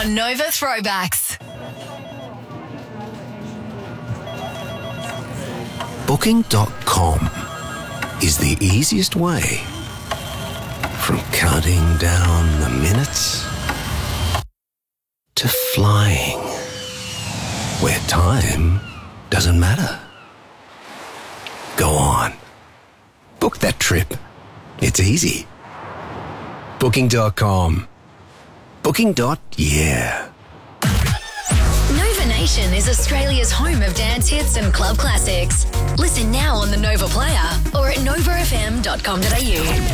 on Nova Throwbacks. Booking.com is the easiest way from counting down the minutes to flying where time doesn't matter. Go on. Book that trip. It's easy. Booking.com. Booking.yeah. Nova Nation is Australia's home of dance hits and club classics. Listen now on the Nova Player or at novafm.com.au.